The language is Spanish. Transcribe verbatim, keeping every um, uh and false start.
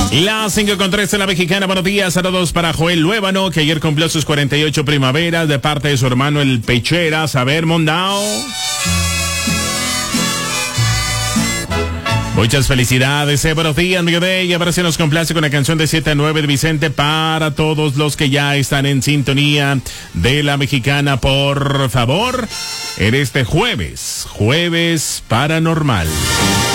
Las cinco con tres de la Mexicana. Buenos días a todos para Joel Luébano, que ayer cumplió sus cuarenta y ocho primaveras de parte de su hermano el Pecheras. A ver, Mondao. Muchas felicidades, eh, buenos días, mi bebé. Y ahora se nos complace con la canción de siete a nueve de Vicente para todos los que ya están en sintonía de la Mexicana, por favor, en este jueves, jueves paranormal.